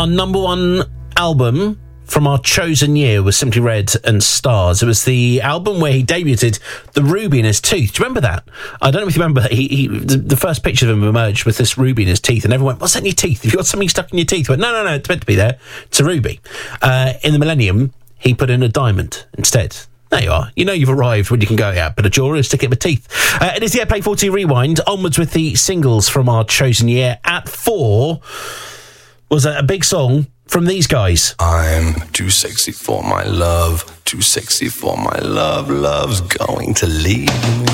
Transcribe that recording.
Our number one album from our chosen year was Simply Red and Stars. It was the album where he debuted the ruby in his tooth. Do you remember that? I don't know if you remember. The first picture of him emerged with this ruby in his teeth, and everyone went, "What's that in your teeth? Have you got something stuck in your teeth?" He went, no, it's meant to be there. It's a ruby. In the Millennium, he put in a diamond instead. There you are. You know you've arrived when you can go, yeah, put a jewellery and stick it in my teeth. It is the Airplay 40 Rewind. Onwards with the singles from our chosen year. At 4 was a big song from these guys. I'm too sexy for my love, too sexy for my love, love's going to leave me.